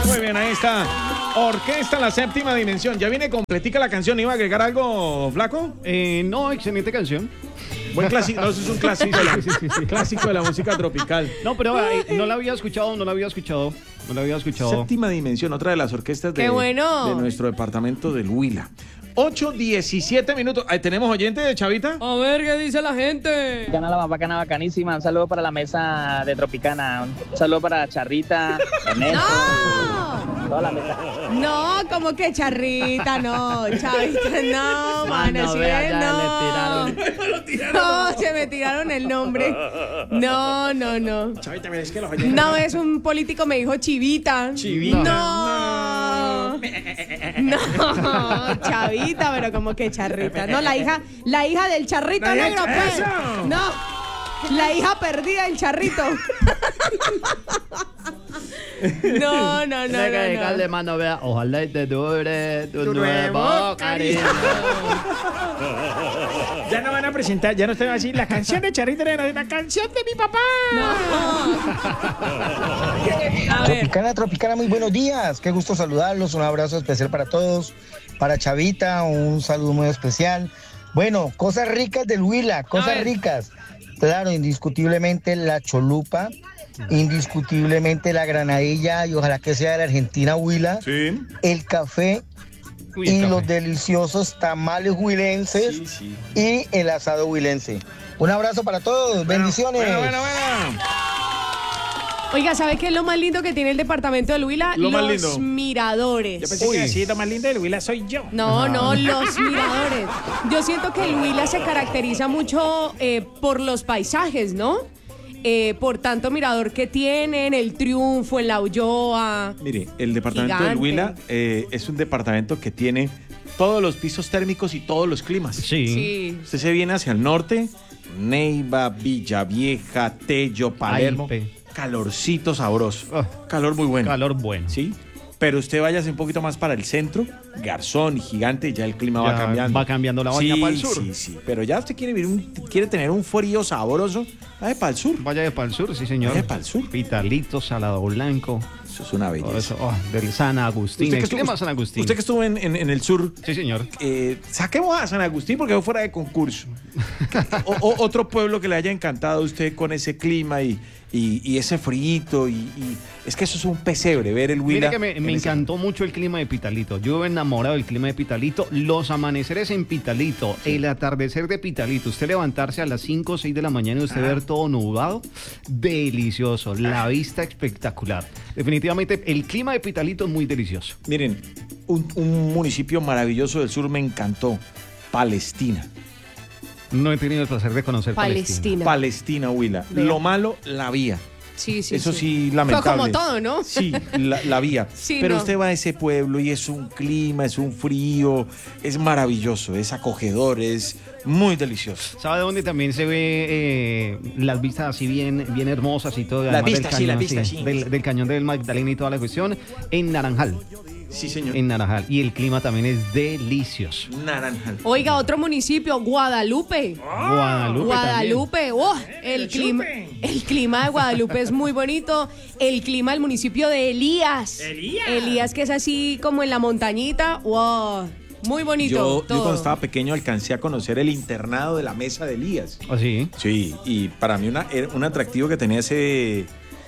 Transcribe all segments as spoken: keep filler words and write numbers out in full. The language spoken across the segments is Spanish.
Muy bien, ahí está. Orquesta La Séptima Dimensión. Ya viene completica la canción. ¿Iba a agregar algo, Flaco? Eh, no, excelente canción. Buen clásico. No, eso es un clásico de la, sí, sí, sí. Clásico de la música tropical. No, pero eh, no la había escuchado, no la había escuchado. No la había escuchado. Séptima Dimensión, otra de las orquestas de, ¡Qué bueno! de nuestro departamento del Huila. ocho diecisiete minutos. Ahí tenemos oyente de Chavita. A ver qué dice la gente. Gana la más bacana, bacanísima. Un saludo para la mesa de Tropicana. Un saludo para Charrita, Ernesto, ¡No! toda la mesa. No, como que Charrita, no. Chavita, no, mano, no, si vea, es, ya no. le tiraron. No, se me tiraron el nombre. No, no, no. Chavita, mira, es que los oyentes. Una vez un político me dijo chivita. Chivita. No. No, Chavita, pero como que charrita. No, la hija, la hija del charrito La hija- negro, pues. ¡Eso! No. La hija perdida del charrito. No, no, no, Tiene que no, dedicarle, no. mano, vea. Ojalá y te dure tu, Tu nuevo nuevo cariño. Ya no van a presentar, ya no te van a decir la canción de Charrita, la canción de mi papá. A ver. Tropicana, Tropicana, muy buenos días. Qué gusto saludarlos. Un abrazo especial para todos. Para Chavita, un saludo muy especial. Bueno, cosas ricas del Huila, cosas ricas. Claro, indiscutiblemente la cholupa, indiscutiblemente la granadilla y ojalá que sea de la Argentina Huila. Sí. El café Uy, el y café. los deliciosos tamales huilenses Sí, sí. y el asado huilense. Un abrazo para todos. Bendiciones. Bueno, bueno, bueno. Oiga, ¿sabe qué es lo más lindo que tiene el departamento del Huila? Lo más Los lindo. miradores. Yo pensé que decir lo más lindo del Huila soy yo. No, no, los miradores. Yo siento que el Huila se caracteriza mucho eh, por los paisajes, ¿no? Eh, por tanto mirador que tienen, el Triunfo, en La Ulloa. Mire, el departamento Gigante. del Huila eh, es un departamento que tiene todos los pisos térmicos y todos los climas. Sí. Sí. Usted se viene hacia el norte, Neiva, Villavieja, Tello, Palermo. Aipe. Calorcito sabroso. Oh. Calor muy bueno. Calor bueno. Sí. Pero usted váyase un poquito más para el centro, Garzón y Gigante, ya el clima Ya va cambiando. va cambiando la vaina sí, para el sur. Sí, sí. Pero ya usted quiere, vivir un, quiere tener un frío sabroso, vaya para el sur. Vaya de para el sur, sí, señor. Vaya para el sur. Pitalito, Salado Blanco. Eso es una belleza. Todo eso, oh, del San Agustín. Usted que El estuvo- clima San Agustín. Usted que estuvo en, en- en el sur, Sí, señor. eh, saquemos a San Agustín porque fue fuera de concurso. O- o- otro pueblo que le haya encantado a usted con ese clima y, y, y ese frío y, y es que eso es un pesebre, ver el Huila. Mire que me, en me ese- encantó mucho el clima de Pitalito. Yo enamorado del clima de Pitalito. Los amaneceres en Pitalito, el atardecer de Pitalito. Usted levantarse a las cinco o seis de la mañana y usted ver todo nublado. Delicioso. La vista espectacular. Definitivamente el clima de Pitalito es muy delicioso. Miren, un, un municipio maravilloso del sur me encantó, Palestina. No he tenido el placer de conocer Palestina. Palestina. Palestina, Huila. Vea. Lo malo, la vía. Sí, sí, Eso sí, Fue lamentable. como todo, ¿no? Sí, la, la vía. Sí, Pero no. usted va a ese pueblo y es un clima, es un frío, es maravilloso, es acogedor, es muy delicioso. ¿Sabe dónde también se ve eh, las vistas así bien, bien hermosas y todo? Las además del vistas, sí, las cañón, vistas, sí. Del, del cañón del Magdalena y toda la cuestión. En Naranjal. Sí, señor. En Naranjal. Y el clima también es delicioso. Naranjal. Oiga, otro municipio, Guadalupe. Guadalupe. Guadalupe, oh, el clima, el clima de Guadalupe es muy bonito. El clima del municipio de Elías. Elías. Elías, que es así como en la montañita. Wow, muy bonito. Yo, yo todo. cuando estaba pequeño alcancé a conocer el internado de la Mesa de Elías. Así. Sí, y para mí una, era un atractivo que tenía ese,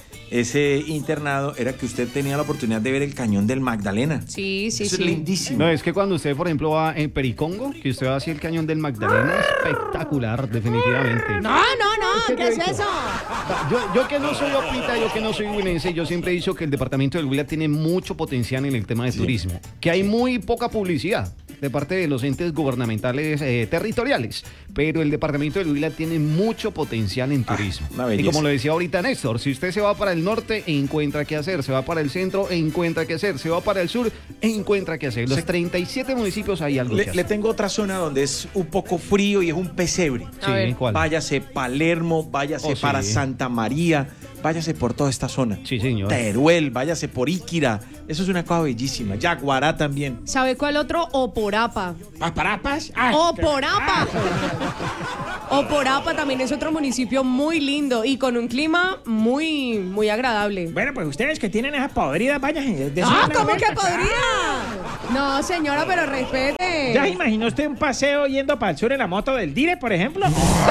ese internado era que usted tenía la oportunidad de ver el cañón del Magdalena. Sí, sí, Eso sí. es lindísimo. No, es que cuando usted, por ejemplo, va en Pericongo, que usted va hacia el cañón del Magdalena, espectacular, definitivamente. No, no, no, ¿qué es eso? Yo, yo que no soy opita, yo que no soy huilense, yo siempre he dicho que el departamento del Huila tiene mucho potencial en el tema de turismo, que hay muy poca publicidad de parte de los entes gubernamentales eh, territoriales, pero el departamento del Huila tiene mucho potencial en turismo. una y belleza. como lo decía ahorita Néstor, si usted se va para el norte, encuentra qué hacer, se va para el centro, encuentra qué hacer, se va para el sur, encuentra qué hacer. Los Se- treinta y siete municipios hay algo Le, que le hacer. tengo otra zona donde es un poco frío y es un pesebre. A ver. Sí, ¿cuál? Váyase Palermo, váyase Oh, sí. para Santa María, váyase por toda esta zona. Sí, señor. Teruel, váyase por Iquira. Eso es una cosa bellísima. Yaguará también. ¿Sabe cuál otro? Oporapa. ¿Paparapas? Ay, Oporapa. Oporapa también es otro municipio muy lindo y con un clima muy, muy agradable. Bueno, pues ustedes que tienen esas podridas, vayan. ¡Ah, cómo que podría! No, señora, pero respete. ¿Ya imaginó usted un paseo yendo para el sur en la moto del Dire, por ejemplo?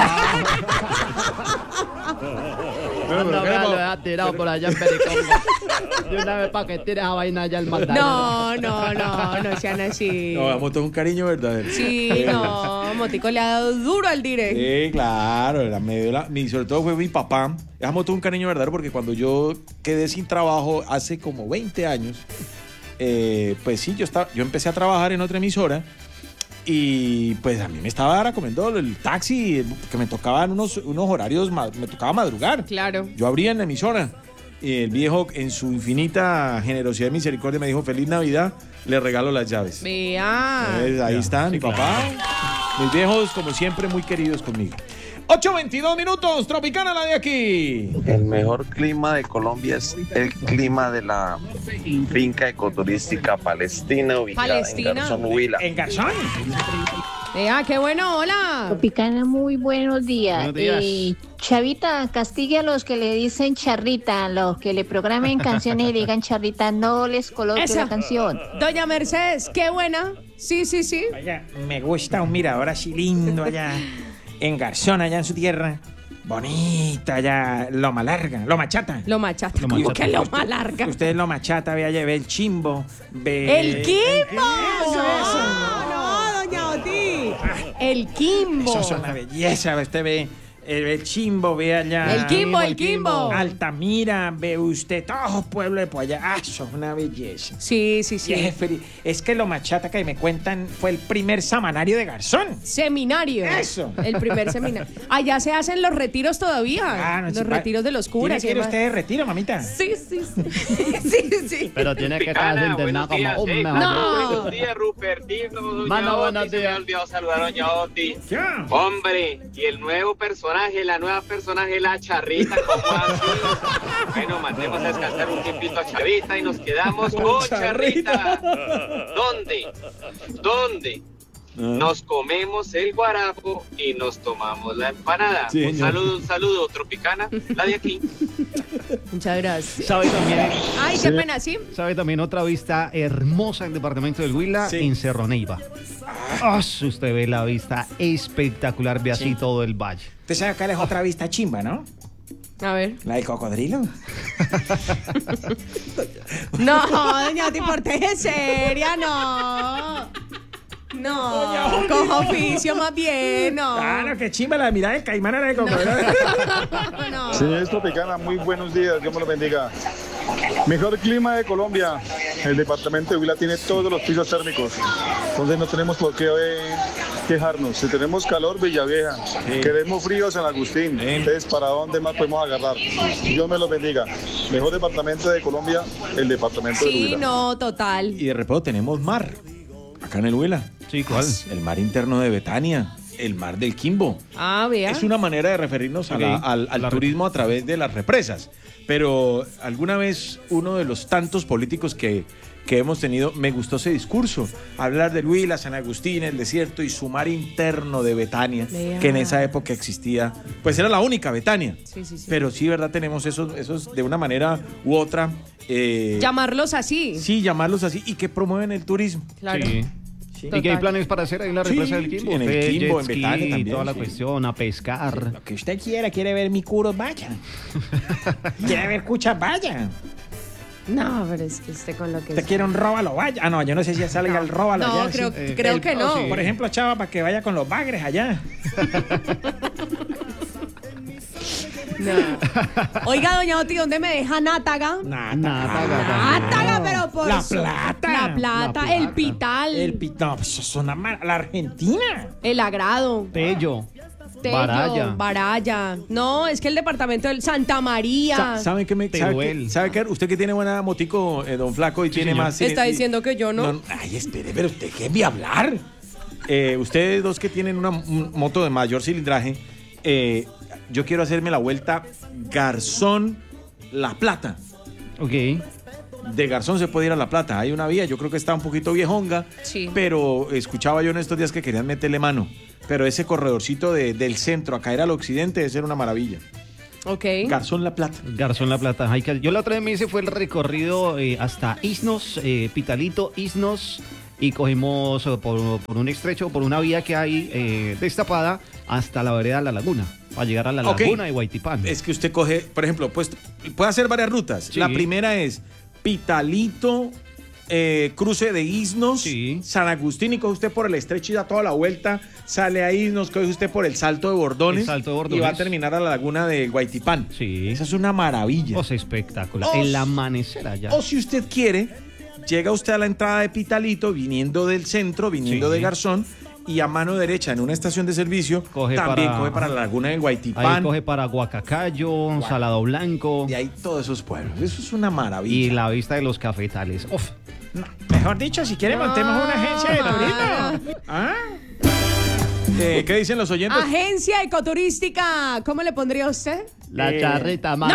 Anda, vea, lo deja tirado por allá en Pericongo. De una vez para que tire esa vaina allá al mandado. No, no, no, no sean así. No, a Moto es un cariño verdadero. Sí, no, Motico le ha dado duro al Dire. Sí, claro, la, me dio la- mi, sobre todo fue mi papá. Esa Moto es un cariño verdadero porque cuando yo quedé sin trabajo hace como veinte años, eh, pues sí, yo, estaba, yo empecé a trabajar en otra emisora y pues a mí me estaba ahora comiendo el taxi, que me tocaban unos, unos horarios, ma- me tocaba madrugar. Claro. Yo abría en la emisora y el viejo en su infinita generosidad y misericordia me dijo, feliz Navidad, le regalo las llaves. Vea. Entonces, ahí está mi papá. Mis viejos, como siempre, muy queridos conmigo. ocho veintidós minutos, Tropicana la de aquí. El mejor clima de Colombia es el clima de la finca ecoturística Palestina, ubicada Palestina. en Garzón, Huila. ¿En Garzón? Vea, qué bueno, hola. Tropicana, muy buenos días. Buenos días. Eh, Chavita, castigue a los que le dicen charrita, a los que le programen canciones y digan charrita, no les coloque Esa. la canción. Doña Mercedes, qué buena. Sí, sí, sí. Vaya, me gusta un mirador así lindo allá en Garzón, allá en su tierra. Bonita allá, Loma Larga, Loma Chata. Lo machata. Lo ¿Cómo machata. que lo más larga? Usted es Loma Chata, ve allá, ve el chimbo, ve... ¡El Kimbo! Eso, eso. No, no, doña Oti. El Kimbo. Eso es una belleza, usted ve el, el chimbo, ve allá... El Kimbo, el Kimbo. Altamira, ve usted todo pueblo de por allá. Ah, eso es una belleza. Sí, sí, Y sí. es, feliz. Es que Loma Chata que me cuentan fue el primer samanario de Garzón. Seminario. Eso. El primer seminario. Allá se hacen los retiros todavía. Ah, no, los sí, pa- retiros de los curas. ¿Tiene que ir y demás. usted de retiro, mamita? Sí, sí, sí. sí, sí. Pero tiene que estar internado como un mejor. No. Buenos días, Rupertino. Doña Mano, Oti, buenos se me días. olvidó saludar a Doña Oti. Ya. Hombre, y el nuevo personaje, la nueva personaje, la charrita, ¿cómo ha sido? Bueno, mandemos a descansar un tiempito a Charrita y nos quedamos con Charrita. ¿Dónde? ¿Dónde? Nos comemos el guarapo y nos tomamos la empanada. Sí, un señor. saludo, un saludo, Tropicana, la de aquí. Muchas gracias. ¿Sabe también, Ay, qué pena, sí. sabe también otra vista hermosa del departamento del Huila? Sí. En Cerro Neiva. Ah, usted ve la vista espectacular, ve así todo el valle. Usted sabe que es otra vista chimba, ¿no? A ver. La del cocodrilo. No, doña Oti, porte seria, no. No, cojo oficio más bien, no. Claro, que chimba la mirada del caimán a la de cocodrilo. No. Señores Tropicana, muy buenos días, Dios me los bendiga. Mejor clima de Colombia. El departamento de Huila tiene todos los pisos térmicos. Entonces no tenemos por qué eh, quejarnos. Si tenemos calor, Villavieja. Queremos frío, San Agustín. Entonces, ¿para dónde más podemos agarrar? Dios me los bendiga. Mejor departamento de Colombia, el departamento de Sí, Huila. no, total. Y de repente tenemos mar, acá en el Huila. Sí, ¿cuál? El mar interno de Betania, el mar del Quimbo. Ah, vea. Es una manera de referirnos a la- Ok. al, al La turismo a través de las represas. Pero alguna vez uno de los tantos políticos que, que hemos tenido, me gustó ese discurso. Hablar del Huila, San Agustín, el desierto y su mar interno de Betania, Vea. que en esa época existía, pues era la única Betania. Sí, sí, sí. Pero sí, ¿verdad? Tenemos esos, esos de una manera u otra. eh, Llamarlos así. Sí, llamarlos así y que promueven el turismo. Claro. Sí. Sí. ¿Y qué hay planes para hacer ahí en la Sí, represa del Quimbo? sí, en el Usted, Quimbo, jet en Betania ski, también, toda la sí. cuestión, a pescar. Lo que usted quiera, quiere ver mi curo, vaya. Quiere ver cuchas, vaya. No, pero es que usted con lo que... Usted quiere un róbalo, vaya. Ah, no, yo no sé si salga el róbalo No, allá. creo, sí. eh, creo el- que oh, no. sí. Por ejemplo, chava, para que vaya con los bagres allá. No. Oiga, doña Oti, ¿dónde me deja Nátaga? Nada. Nátaga, pero por La su- plata. La plata, el pital, El el, pito. No, pues eso es una mar- La Argentina. agrado. Tello. Tello, Baraya. Baraya. No, es que el departamento del Santa María. Sa- ¿Saben qué me sabe Teruel. qué- ¿Sabe qué? Usted que tiene buena motico, eh, don Flaco, y tiene señor. más. Está y- diciendo que yo no. Ay, espere, pero usted déjeme hablar. Eh, ustedes dos que tienen una m- moto de mayor cilindraje, eh, yo quiero hacerme la vuelta Garzón, La Plata. Ok. De Garzón se puede ir a La Plata. Hay una vía, yo creo que está un poquito viejonga, Sí. pero escuchaba yo en estos días que querían meterle mano. Pero ese corredorcito de- del centro a caer al occidente debe ser una maravilla. Ok. Garzón La Plata. Garzón La Plata. Hay que- Yo la otra vez me hice fue el recorrido eh, hasta Isnos, eh, Pitalito, Isnos, y cogimos eh, por, por un estrecho, por una vía que hay eh, destapada hasta la vereda de La Laguna, para llegar a la Ok. Laguna de Guaytipán. Es que usted coge, por ejemplo, pues puede hacer varias rutas. Sí. La primera es Pitalito, eh, cruce de Isnos, San Agustín, y coge usted por el estrecho y da toda la vuelta, sale a Isnos, coge usted por el Salto de Bordones, El Salto de Bordones. y va a terminar a la laguna de Guaytipán. Sí. Esa es una maravilla. O sea, espectacular. O El s- amanecer allá. O si usted quiere, llega usted a la entrada de Pitalito, viniendo del centro, viniendo Sí. de Garzón, y a mano derecha, en una estación de servicio, Coge también para- coge para la laguna de Ahí Guaytipán. coge para Guacacayo, Salado Blanco. Y ahí todos esos pueblos. Eso es una maravilla. Y la vista de los cafetales. Uf. Mejor dicho, si quiere, montemos una agencia de turismo. ¿Ah? Eh, ¿Qué dicen los oyentes? Agencia ecoturística, ¿cómo le pondría usted? La Eh, charrita, mano.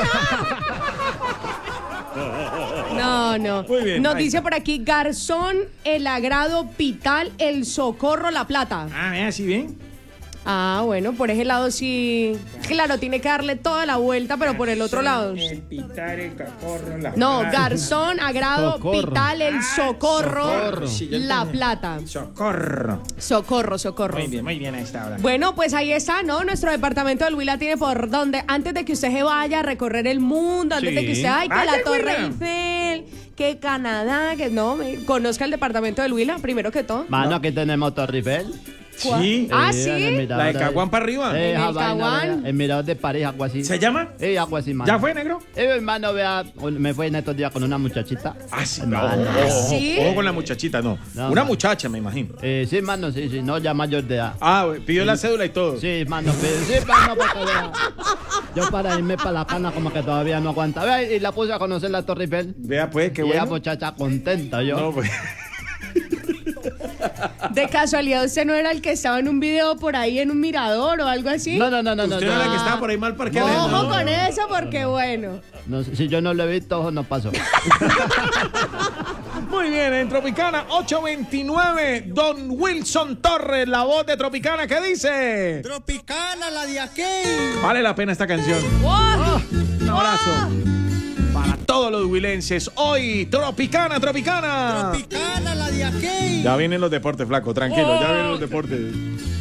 No, no. Muy bien, Nos ahí dice está. por aquí Garzón, El Agrado, Pital, El Socorro, La Plata. Ah, vea, ¿sí bien? Ah, bueno, por ese lado sí. Claro, tiene que darle toda la vuelta, pero por el otro lado. El pitar, el cacorro, la No, plata. Garzón, Agrado, Socorro. Pital, El Socorro, Socorro. Sí, yo La entendí. Plata. Socorro. Socorro, socorro. Muy bien, muy bien a esta hora. Bueno, pues ahí está, ¿no? Nuestro departamento del Huila tiene por donde, antes de que usted se vaya a recorrer el mundo, antes Sí. de que usted, ay, que Vaya, la Torre Huila. Eiffel, que Canadá, que no, me- conozca el departamento del Huila, primero que todo. Mano, aquí tenemos Torre Eiffel. Sí. Ah, Eh, sí. en el mirador La de ahí. Caguán para arriba. Eh, En esa el vaina, Caguán. vea, el mirador de París, algo así. ¿Se llama? Eh, algo así, mano. ¿Ya fue, negro? Eh, hermano, vea, me fui en estos días con una muchachita. Ah, sí, no. Mano. Ojo, ¿Sí? ojo con la muchachita, no. No, Una no. muchacha, me imagino. Eh, sí, mano, sí, sí, no, ya mayor de edad. Ah, pidió la cédula y todo. Sí, mano, pero sí, mano, porque vea. Yo para irme para la cana como que todavía no aguanta. Vea, y la puse a conocer la Torre Eiffel. Vea, pues, qué y esa bueno. muchacha contenta, yo. No, pues. De casualidad, ¿usted no era el que estaba en un video por ahí en un mirador o algo así? No, no, no, no, no. Usted no. era la que estaba por ahí mal parqueada. Ojo con eso, porque bueno. No, si yo no lo he visto, ojo, no pasó. Muy bien, en Tropicana ocho veintinueve, Don Wilson Torres, la voz de Tropicana, ¿qué dice? Tropicana, la de aquí. Vale la pena esta canción. ¡Wow! Un abrazo para todos los huilenses. Hoy, Tropicana, Tropicana. Tropicana, la de aquí. Ya vienen los deportes, flaco, tranquilo, ya vienen los deportes.